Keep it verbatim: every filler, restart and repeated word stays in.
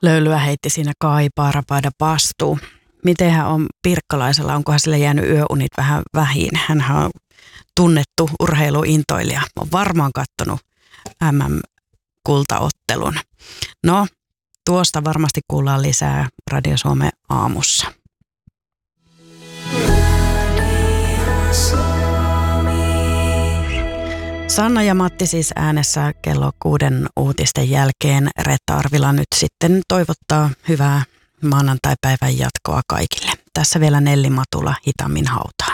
löylyä heitti siinä Kai Paarapaida Pastu. Mitenhän on Pirkkalaisella, onkohan sille jäänyt yöunit vähän vähin? Hänhän on tunnettu urheiluintoilija. On varmaan kattonut M M-kultaottelun. No, tuosta varmasti kuullaan lisää Radio Suomen aamussa. Sanna ja Matti siis äänessä kello kuuden uutisten jälkeen. Reetta Arvila nyt sitten toivottaa hyvää maanantaipäivän jatkoa kaikille. Tässä vielä Nelli Matula hitaammin hautaan.